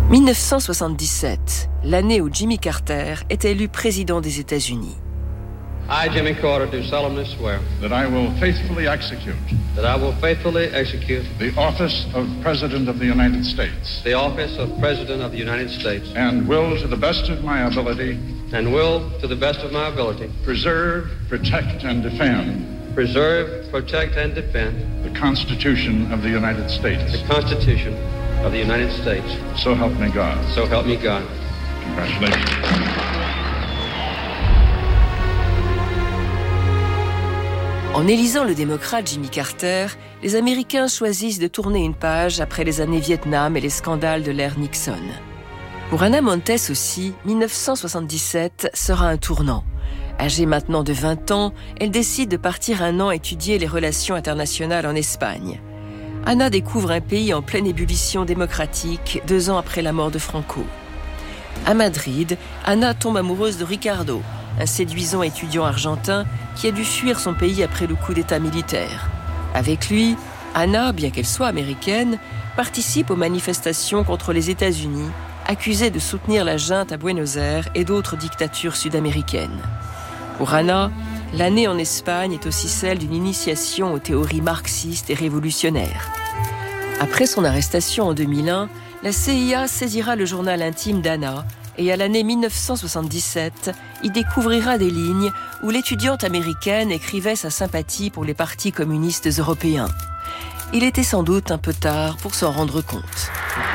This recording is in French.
1977, l'année où Jimmy Carter est élu président des États-Unis. I, Jimmy Carter, do solemnly swear that I will faithfully execute the office of President of the United States and will, to the best of my ability, preserve, protect, and defend the Constitution of the United States. So help me God. Congratulations. En élisant le démocrate Jimmy Carter, les Américains choisissent de tourner une page après les années Vietnam et les scandales de l'ère Nixon. Pour Ana Montes aussi, 1977 sera un tournant. Âgée maintenant de 20 ans, elle décide de partir un an étudier les relations internationales en Espagne. Ana découvre un pays en pleine ébullition démocratique 2 ans après la mort de Franco. À Madrid, Ana tombe amoureuse de Ricardo, un séduisant étudiant argentin qui a dû fuir son pays après le coup d'État militaire. Avec lui, Ana, bien qu'elle soit américaine, participe aux manifestations contre les États-Unis, accusée de soutenir la junte à Buenos Aires et d'autres dictatures sud-américaines. Pour Ana, l'année en Espagne est aussi celle d'une initiation aux théories marxistes et révolutionnaires. Après son arrestation en 2001, la CIA saisira le journal intime d'Ana et à l'année 1977, y découvrira des lignes où l'étudiante américaine écrivait sa sympathie pour les partis communistes européens. Il était sans doute un peu tard pour s'en rendre compte.